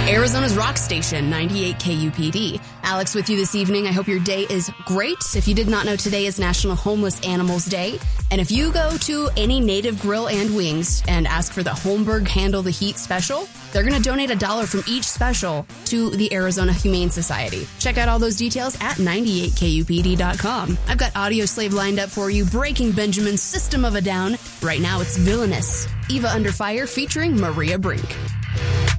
Arizona's rock station, 98 KUPD. Alex with you this evening. I hope your day is great. If you did not know, today is National Homeless Animals Day. And if you go to any Native Grill and Wings and ask for the Holmberg Handle the Heat special, they're going to donate $1 from each special to the Arizona Humane Society. Check out all those details at 98kupd.com. I've got Audio Slave lined up for you. Breaking Benjamin's System of a Down. Right now it's Villainous. Eva Under Fire featuring Maria Brink.